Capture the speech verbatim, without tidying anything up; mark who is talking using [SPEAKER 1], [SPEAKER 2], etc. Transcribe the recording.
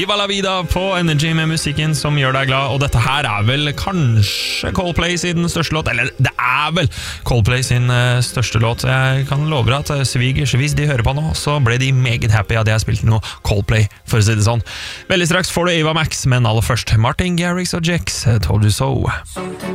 [SPEAKER 1] Viva la vida på Energy med musikken som gjør deg glad, og dette her er vel kanskje Coldplay sin største låt, eller det er vel Coldplay sin uh, største låt. Jeg kan love deg at uh, svigers, hvis de hører på nå, så ble de meget happy at jeg spilte noe Coldplay, for å si det sånn. Veldig straks får du Ava Max, men aller først Martin Garrix og Jex, Told You So.